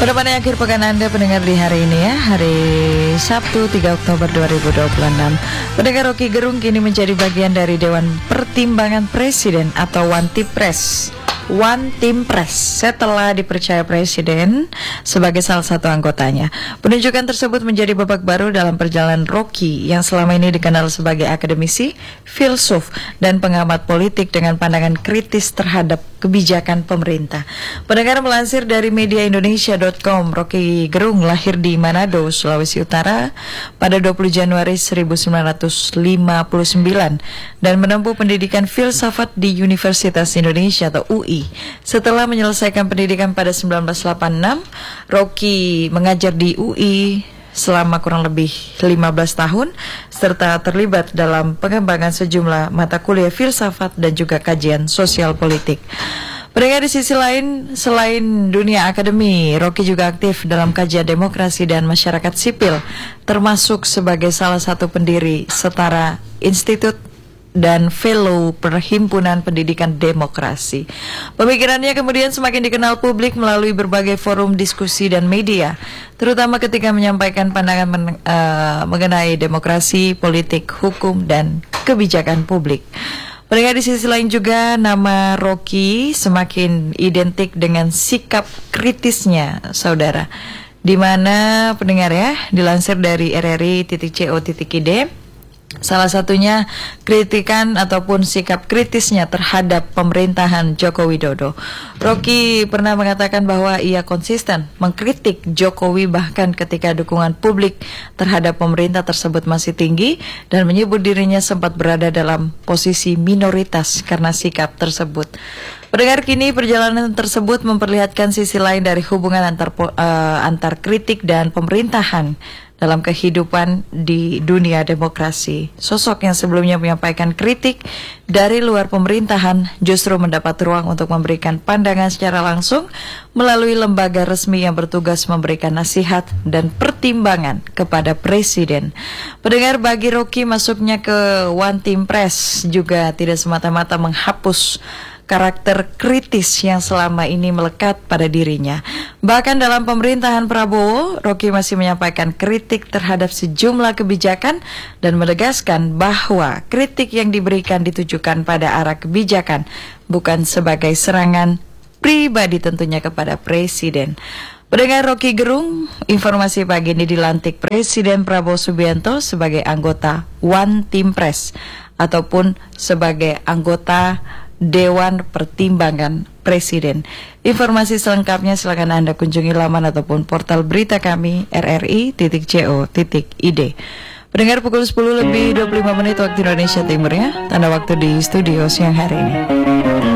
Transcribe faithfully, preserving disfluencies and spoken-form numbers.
Menemani akhir pekan Anda pendengar di hari ini ya, hari Sabtu tiga Oktober dua ribu dua puluh enam. Pendengar, Rocky Gerung kini menjadi bagian dari Dewan Pertimbangan Presiden atau One Team Press. One Team Press setelah dipercaya Presiden sebagai salah satu anggotanya. Penunjukan tersebut menjadi babak baru dalam perjalanan Rocky yang selama ini dikenal sebagai akademisi, filsuf, dan pengamat politik dengan pandangan kritis terhadap kebijakan pemerintah. Pendengar, melansir dari media indonesia dot com, Rocky Gerung lahir di Manado, Sulawesi Utara pada dua puluh Januari seribu sembilan ratus lima puluh sembilan dan menempuh pendidikan filsafat di Universitas Indonesia atau U I. Setelah menyelesaikan pendidikan pada sembilan belas delapan puluh enam, Rocky mengajar di U I selama kurang lebih lima belas tahun serta terlibat dalam pengembangan sejumlah mata kuliah filsafat dan juga kajian sosial politik. Pendengar, di sisi lain, selain dunia akademi, Rocky juga aktif dalam kajian demokrasi dan masyarakat sipil, termasuk sebagai salah satu pendiri Setara Institut dan Fellow Perhimpunan Pendidikan Demokrasi. Pemikirannya kemudian semakin dikenal publik melalui berbagai forum diskusi dan media, terutama ketika menyampaikan pandangan men- uh, mengenai demokrasi, politik, hukum, dan kebijakan publik. Pendengar, di sisi lain juga nama Rocky semakin identik dengan sikap kritisnya, saudara. Di mana pendengar ya, dilansir dari r r i titik co titik i d, salah satunya kritikan ataupun sikap kritisnya terhadap pemerintahan Joko Widodo. Rocky pernah mengatakan bahwa ia konsisten mengkritik Jokowi bahkan ketika dukungan publik terhadap pemerintah tersebut masih tinggi, dan menyebut dirinya sempat berada dalam posisi minoritas karena sikap tersebut. Pendengar, kini perjalanan tersebut memperlihatkan sisi lain dari hubungan antar uh, antar kritik dan pemerintahan dalam kehidupan di dunia demokrasi. Sosok yang sebelumnya menyampaikan kritik dari luar pemerintahan justru mendapat ruang untuk memberikan pandangan secara langsung melalui lembaga resmi yang bertugas memberikan nasihat dan pertimbangan kepada Presiden. Pendengar, bagi Rocky, masuknya ke One Team Press juga tidak semata-mata menghapus karakter kritis yang selama ini melekat pada dirinya. Bahkan dalam pemerintahan Prabowo, Rocky masih menyampaikan kritik terhadap sejumlah kebijakan dan menegaskan bahwa kritik yang diberikan ditujukan pada arah kebijakan, bukan sebagai serangan pribadi tentunya kepada Presiden. Pendengar, Rocky Gerung, informasi pagi ini dilantik Presiden Prabowo Subianto sebagai anggota One Team Press ataupun sebagai anggota Dewan Pertimbangan Presiden. Informasi selengkapnya silakan Anda kunjungi laman ataupun portal berita kami r r i titik co titik i d. Pendengar, pukul sepuluh lebih dua puluh lima menit waktu Indonesia Timur ya, tanda waktu di studio siang hari ini.